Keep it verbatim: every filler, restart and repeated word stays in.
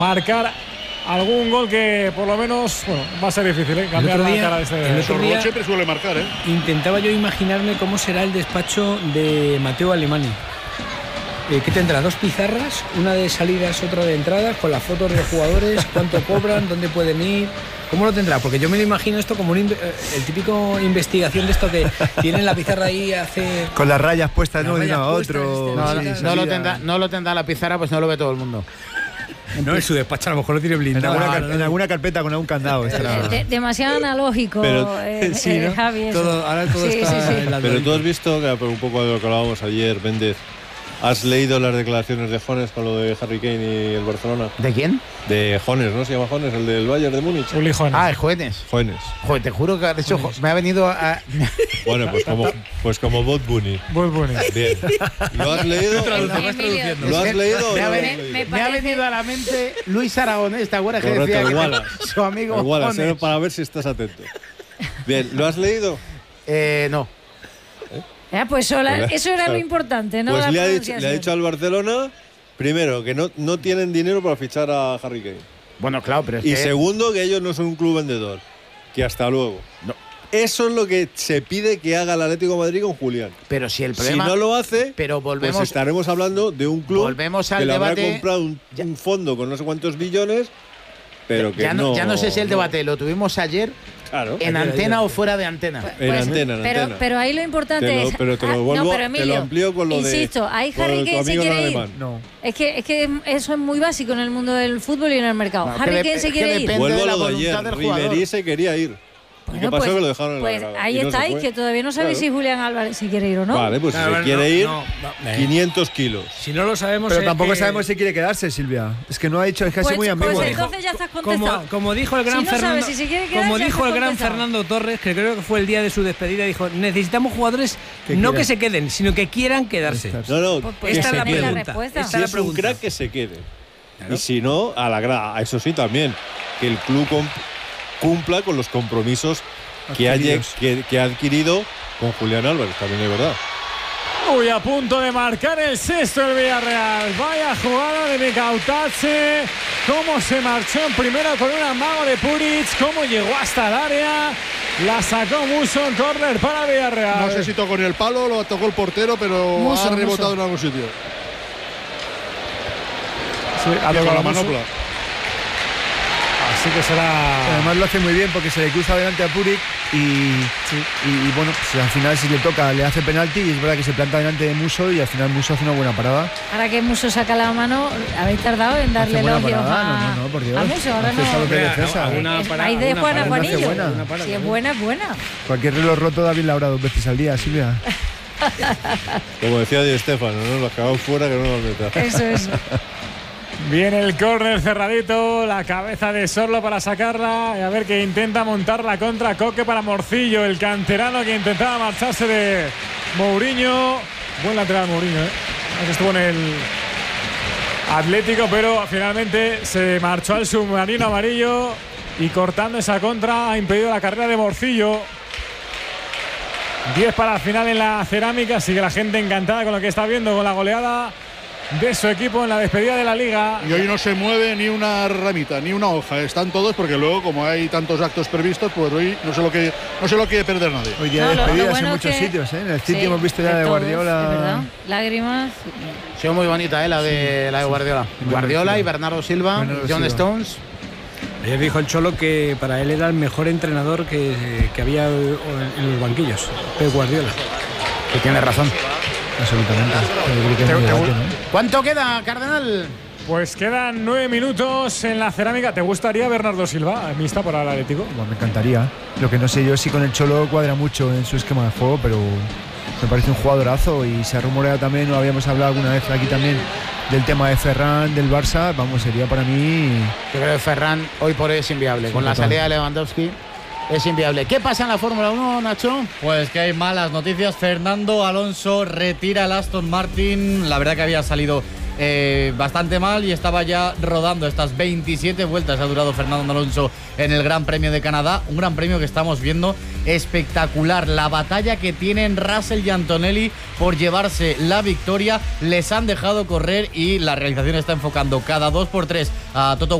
marcar algún gol que por lo menos, bueno, va a ser difícil, ¿eh? Cambiar el otro día, la cara de este. el otro día siempre suele marcar, ¿eh? Intentaba yo imaginarme cómo será el despacho de Mateo Alemany. Eh, ¿Qué tendrá? Dos pizarras, una de salidas, otra de entradas, con las fotos de los jugadores, cuánto cobran, dónde pueden ir. ¿Cómo lo tendrá? Porque yo me lo imagino esto como un, el típico investigación de esto que tienen la pizarra ahí hace... Con las rayas puestas, ¿no? De uno a No, otro. no, no, lo tendrá, no lo tendrá la pizarra, pues no lo ve todo el mundo. No, en su despacho a lo mejor lo tiene blindado. En alguna, no, no, en no. alguna carpeta con algún candado. De, de, demasiado analógico, pero, eh, sí, ¿no? eh, Javi. Eso. Todo, ahora todo sí, está sí, sí. en la Pero tú has visto, que un poco de lo que hablábamos ayer, Méndez, ¿has leído las declaraciones de Jones con lo de Harry Kane y el Barcelona? ¿De quién? De Jones, ¿no? Se llama Jones, el del Bayern de Múnich. Uli Jones. Ah, el Jones. Jones. Joder, te juro que de hecho me ha venido a... Bueno, pues como, pues como Bot Bunny. Bot Bunny. Bien. ¿Lo has leído? Emilio, ¿Lo has leído? Me ha, o no lo has venido, leído? me me ha venido a la mente Luis Aragonés, ¿te acuerdas que Correcto, decía que iguala. su amigo Igual, Jones? hacer para ver si estás atento. Bien, ¿lo has leído? Eh, no. Ah, pues eso, la- Pues, eso era claro. lo importante, ¿no? Pues La le ha, dicho, pronunciación. le ha dicho al Barcelona, primero, que no, no tienen dinero para fichar a Harry Kane. Bueno, claro, pero es Y que... segundo, que ellos no son un club vendedor. Que hasta luego. No. Eso es lo que se pide que haga el Atlético de Madrid con Julián. Pero si el Si problema... no lo hace, pero volvemos... pues estaremos hablando de un club Volvemos al que le habrá debate- comprado un, Ya. un fondo con no sé cuántos billones, pero que ya, no, no... ya no sé si el no. debate lo tuvimos ayer Claro. en Ayer, antena ayer. o fuera de antena. En Pues, antena, en pero, antena. pero ahí lo importante Te lo- es. pero te lo ah, vuelvo- no, pero te lo Emilio, amplío con lo de- insisto, ahí con Harry tu Kane se amigo el quiere ir. alemán. No. Es que, es que eso es muy básico en el mundo del fútbol y en el mercado. No, Harry que Kane de- se que quiere ir. depende Vuelvo de a la lo de voluntad ayer. del jugador. Ribery se quería ir. ¿Y Bueno, qué pasó? pues, Que lo dejaron en pues la grada. ahí Y no se estáis, fue. que todavía no sabéis Claro. si Julián Álvarez se quiere ir o no. Vale, pues si Claro, se no, quiere no, ir, no, no, eh. quinientos kilos. Si no lo sabemos. Pero es tampoco que- sabemos si quiere quedarse, Silvia. Es que no ha dicho, es que ha Pues, sido muy ambiguo. pues entonces ya estás contestado. Como, como dijo el gran Si no sabes Fernando, si se quiere quedar, como ya dijo está el gran contestado. Fernando Torres, que creo que fue el día de su despedida, dijo: necesitamos jugadores Que no quieran. que se queden, sino que quieran quedarse. Estás- No, no, Pues, pues que esta se es la quede. pregunta. respuesta. Esta Si es la es un pregunta. crack, que se quede. Claro. Y si no, a la grada. Eso sí, también. Que el club com- cumpla con los compromisos que ha, lle- Adquiridos. que, que ha adquirido con Julián Álvarez, también es verdad. Uy, a punto de marcar el sexto el Villarreal. Vaya jugada de Micautache. Cómo se marchó en primera con un amago de Puric. Cómo llegó hasta el área. La sacó Musso en córner para el Villarreal. No sé si tocó en el palo, lo tocó el portero, pero Muso, ha rebotado Muso. en algún sitio. Sí, ha Y con tocado la Musso. manopla. Así que será. Además lo hace muy bien porque se le cruza delante a Puric y, y, y, bueno, pues al final si le toca le hace penalti y es verdad que se planta delante de Musso y al final Musso hace una buena parada. Ahora que Muso saca la mano, habéis tardado en darle Hace buena elogios parada, a, no, no, no, por Dios. a Muso. Ahora Hace salvo no. que defensa. Alguna Es- para- Hay de alguna Juan a para- hace Juanillo. buena. Una para- Si es buena, es buena. Cualquier reloj roto David Laura dos veces al día, Silvia. Como decía Di Stéfano, ¿no? Los que van fuera que no nos metan. Eso es. Viene el córner cerradito, la cabeza de Sorlo para sacarla y a ver que intenta montar la contra. Coque para Morcillo, el canterano que intentaba marcharse de Mourinho. Buen lateral Mourinho, ¿eh? Aunque estuvo en el Atlético, pero finalmente se marchó al submarino amarillo y cortando esa contra ha impedido la carrera de Morcillo. diez para el final en la cerámica, sigue la gente encantada con lo que está viendo, con la goleada de su equipo en la despedida de la Liga. Y hoy no se mueve ni una ramita, ni una hoja. Están todos porque luego, como hay tantos actos previstos, pues hoy no se lo que no se lo quiere perder nadie. Hoy día No, de lo- lo despedidas bueno en es muchos que- sitios, ¿eh? En el City Sí, hemos visto ya de todos, Guardiola. es verdad. Lágrimas. Ha sido muy bonita, ¿eh? La de, la de Guardiola. Guardiola y Bernardo Silva, Bernardo John Silva. Stones. Ayer dijo el Cholo que para él era el mejor entrenador que, que había en los banquillos, Pep Guardiola. Que tiene razón. Absolutamente. Yo creo que Te- es muy te- debate, ¿no? ¿Cuánto queda, Cardenal? Pues quedan nueve minutos en la cerámica. ¿Te gustaría Bernardo Silva, mixta para el Atlético? Bueno, me encantaría. Lo que no sé yo si con el Cholo cuadra mucho en su esquema de juego, pero me parece un jugadorazo y se ha rumoreado también, lo habíamos hablado alguna vez aquí también, del tema de Ferran, del Barça. Vamos, sería para mí... Yo creo que Ferran hoy por hoy es inviable. Con la total. salida de Lewandowski es inviable. ¿Qué pasa en la Fórmula uno, Nacho? Pues que hay malas noticias. Fernando Alonso retira el Aston Martin. La verdad que había salido eh, bastante mal y estaba ya rodando. Estas veintisiete vueltas ha durado Fernando Alonso en el Gran Premio de Canadá, un Gran Premio que estamos viendo espectacular. La batalla que tienen Russell y Antonelli por llevarse la victoria, les han dejado correr y la realización está enfocando cada dos por tres a Toto